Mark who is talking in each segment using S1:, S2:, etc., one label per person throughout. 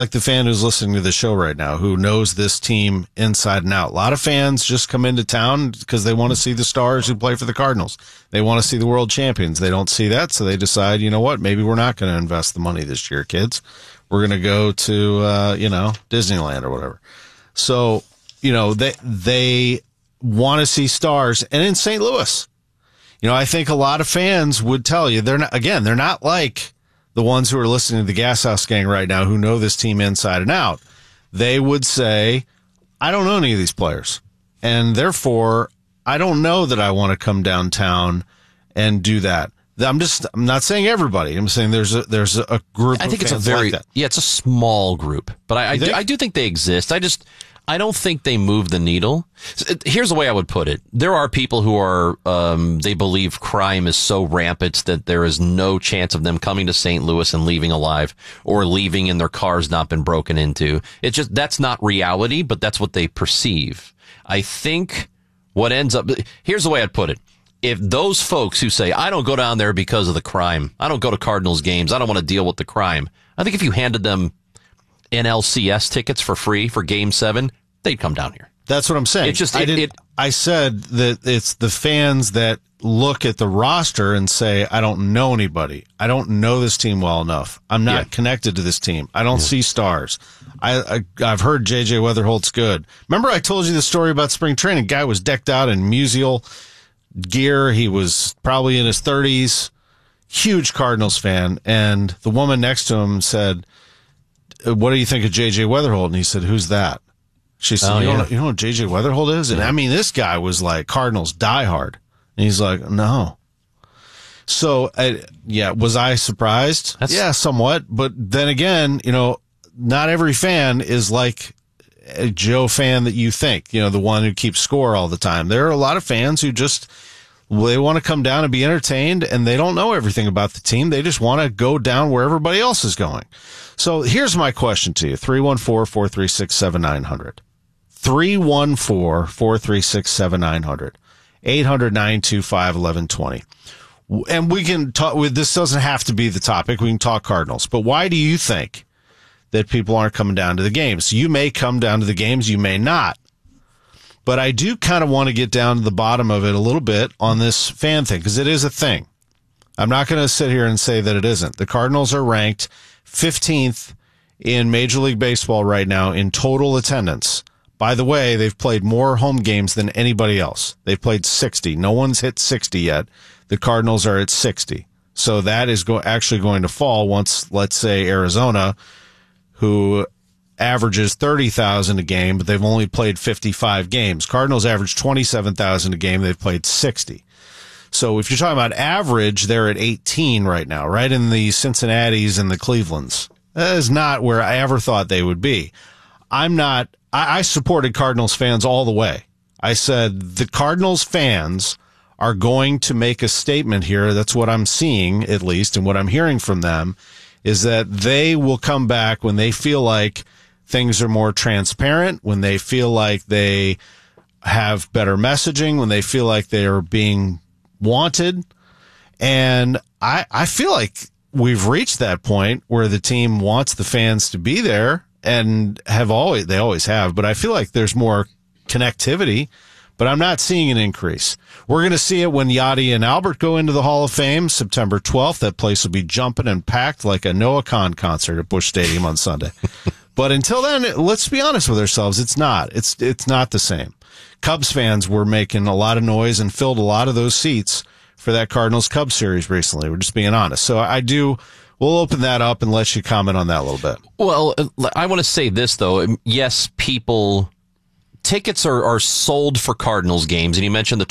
S1: like the fan who's listening to the show right now, who knows this team inside and out. A lot of fans just come into town because they want to see the stars who play for the Cardinals. They want to see the world champions. They don't see that, so they decide, you know what, maybe we're not going to invest the money this year, kids. We're going to go to, Disneyland or whatever. So, they want to see stars. And in St. Louis, I think a lot of fans would tell you, they're not like the ones who are listening to the Gas House Gang right now who know this team inside and out. They would say, I don't know any of these players, and therefore I don't know that I want to come downtown and do that. I'm not saying everybody. I'm saying there's a group.
S2: I think
S1: of
S2: it's
S1: fans like that.
S2: it's a small group, but I do think they exist. I don't think they move the needle. Here's the way I would put it. There are people who are, they believe crime is so rampant that there is no chance of them coming to St. Louis and leaving alive, or leaving and their car's not been broken into. It's just, that's not reality, but that's what they perceive. I think what ends up, here's the way I'd put it. If those folks who say, I don't go down there because of the crime, I don't go to Cardinals games, I don't want to deal with the crime, I think if you handed them NLCS tickets for free for Game 7, they'd come down here.
S1: That's what I'm saying.
S2: It's just,
S1: I said that it's the fans that look at the roster and say, I don't know anybody. I don't know this team well enough. I'm not connected to this team. I don't see stars. I've heard J.J. Weatherholt's good. Remember I told you the story about spring training? Guy was decked out in Musial gear. He was probably in his 30s. Huge Cardinals fan. And the woman next to him said, what do you think of J.J. Weatherholt? And he said, who's that? She said, you know what J.J. Weatherholt is? And I mean, this guy was like Cardinals diehard. And he's like, no. So, was I surprised? Yeah, somewhat. But then again, not every fan is like a Joe fan that you think, the one who keeps score all the time. There are a lot of fans who they want to come down and be entertained, and they don't know everything about the team. They just want to go down where everybody else is going. So here's my question to you. 314-436-7900. 314-436-7900. 800-925-1120. And we can talk with, this doesn't have to be the topic. We can talk Cardinals. But why do you think that people aren't coming down to the games? You may come down to the games, you may not. But I do kind of want to get down to the bottom of it a little bit on this fan thing, because it is a thing. I'm not going to sit here and say that it isn't. The Cardinals are ranked 15th in Major League Baseball right now in total attendance. By the way, they've played more home games than anybody else. They've played 60. No one's hit 60 yet. The Cardinals are at 60. So that is actually going to fall once, let's say, Arizona, who averages 30,000 a game, but they've only played 55 games. Cardinals average 27,000 a game. They've played 60. So if you're talking about average, they're at 18 right now, right in the Cincinnatis and the Clevelands. That is not where I ever thought they would be. I supported Cardinals fans all the way. I said the Cardinals fans are going to make a statement here. That's what I'm seeing, at least, and what I'm hearing from them is that they will come back when they feel like things are more transparent, when they feel like they have better messaging, when they feel like they are being wanted. And I feel like we've reached that point where the team wants the fans to be there, and they always have, but I feel like there's more connectivity, but I'm not seeing an increase. We're going to see it when Yachty and Albert go into the Hall of Fame September 12th. That place will be jumping and packed like a Noah Khan concert at Busch Stadium on Sunday. But until then, let's be honest with ourselves. It's not. It's not the same. Cubs fans were making a lot of noise and filled a lot of those seats for that Cardinals-Cubs series recently. We're just being honest. So we'll open that up and let you comment on that a little bit.
S2: Well, I want to say this, though. Yes, tickets are sold for Cardinals games, and you mentioned the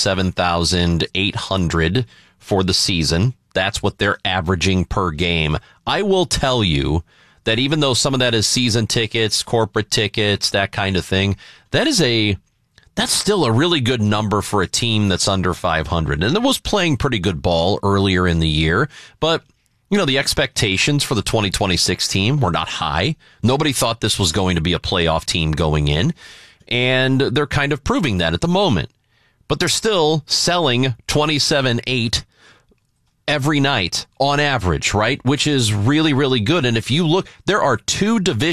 S2: 27,800 for the season. That's what they're averaging per game. I will tell you that even though some of that is season tickets, corporate tickets, that kind of thing, that's still a really good number for a team that's under 500. And it was playing pretty good ball earlier in the year, but the expectations for the 2026 team were not high. Nobody thought this was going to be a playoff team going in, and they're kind of proving that at the moment. But they're still selling 27.8 every night on average, right? Which is really, really good. And if you look, there are 2 divisions